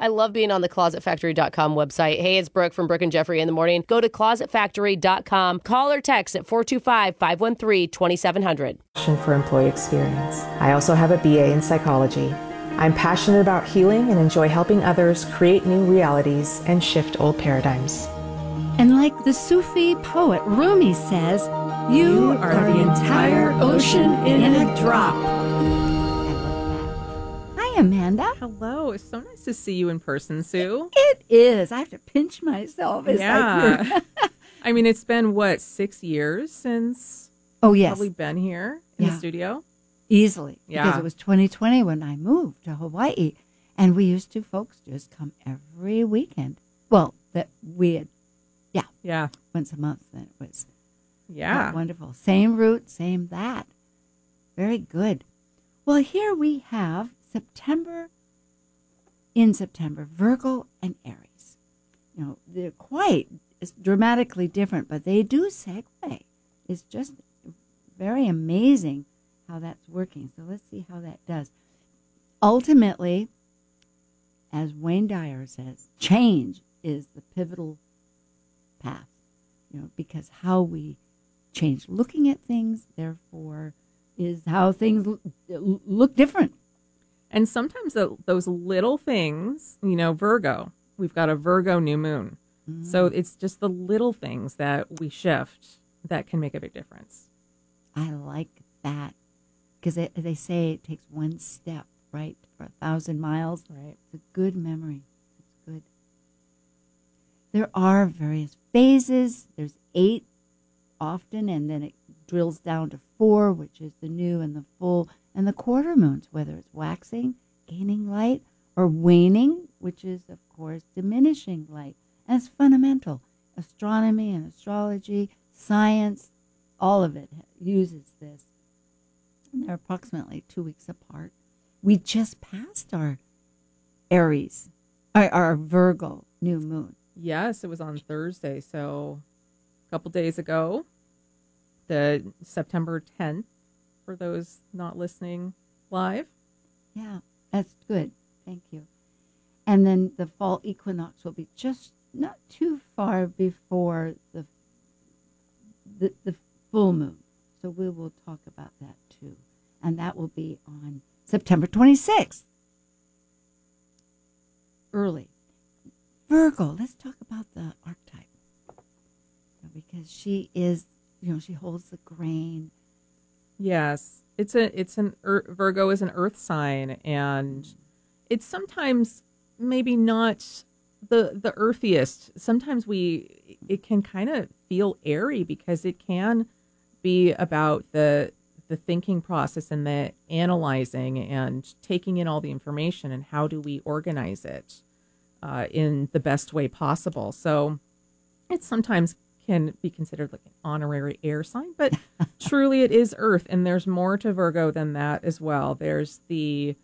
I love being on the closetfactory.com website. Hey, it's Brooke from Brooke and Jeffrey in the morning. Go to closetfactory.com. Call or text at 425-513-2700. For employee experience. I also have a BA in psychology. I'm passionate about healing and enjoy helping others create new realities and shift old paradigms. And like the Sufi poet Rumi says, you are the entire ocean in a drop. Hi, Amanda. Hello. It's so nice to see you in person, Sue. It is. I have to pinch myself. Yeah. I mean, it's been, 6 years since probably been here in the studio? Easily. Yeah. Because it was 2020 when I moved to Hawaii. And we used to, folks, just come every weekend. Well, that we had, once a month. Then it was wonderful. Same route, same that. Very good. Well, here we have September, Virgo and Aries. You know, they're quite dramatically different, but they do segue. It's just very amazing how that's working. So let's see how that does. Ultimately, as Wayne Dyer says, change is the pivotal path, because how we change looking at things, therefore, is how things look different. And sometimes those little things, Virgo, we've got a Virgo new moon. Mm. So it's just the little things that we shift that can make a big difference. I like that because they say it takes one step, right, for 1,000 miles. Right. It's a good memory. It's good. There are various phases. There's 8 often, and then it drills down to 4, which is the new and the full, and the quarter moons, whether it's waxing, gaining light, or waning, which is, of course, diminishing light. And it's fundamental. Astronomy and astrology, science, all of it uses this. And they're approximately 2 weeks apart. We just passed our Aries, our Virgo new moon. Yes, it was on Thursday, so a couple days ago, the September 10th, for those not listening live. Yeah, that's good. Thank you. And then the fall equinox will be just not too far before the full moon. So we will talk about that too. And that will be on September 26th. Early. Virgo, let's talk about the archetype. Because she is, she holds the grain. Yes. Virgo is an earth sign, and it's sometimes maybe not the earthiest. Sometimes it can kind of feel airy because it can be about the thinking process and the analyzing and taking in all the information and how do we organize it in the best way possible. So it sometimes can be considered like an honorary air sign, but truly it is earth, and there's more to Virgo than that as well. There's the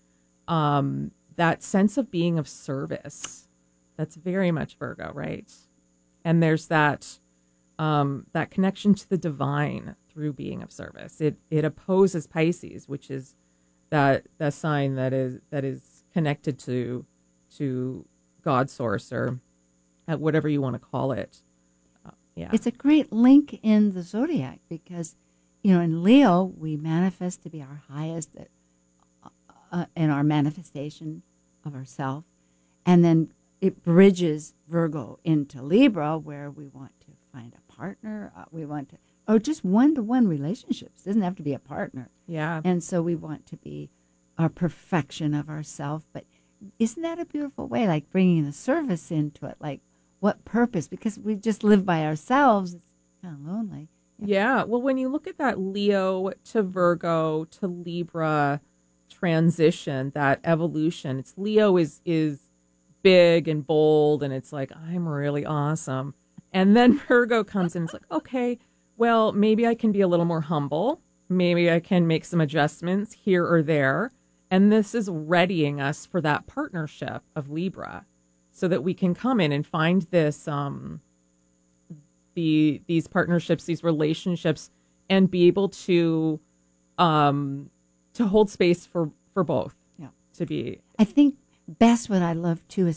that sense of being of service. That's very much Virgo, right? And there's that connection to the divine through being of service. It opposes Pisces, which is that sign that is connected to God source, or whatever you want to call it. Yeah. It's a great link in the zodiac because, in Leo, we manifest to be our highest in our manifestation of ourself. And then it bridges Virgo into Libra, where we want to find a partner. We want to, just one-to-one relationships. It doesn't have to be a partner. Yeah. And so we want to be our perfection of ourself. But isn't that a beautiful way, like bringing the service into it, like, what purpose? Because we just live by ourselves. It's kind of lonely. Yeah. Well, when you look at that Leo to Virgo to Libra transition, that evolution, it's Leo is big and bold, and it's like, I'm really awesome. And then Virgo comes in, it's like, okay, well, maybe I can be a little more humble. Maybe I can make some adjustments here or there. And this is readying us for that partnership of Libra, so that we can come in and find this, these partnerships, these relationships, and be able to hold space for both. Yeah. To be. I think best what I love too is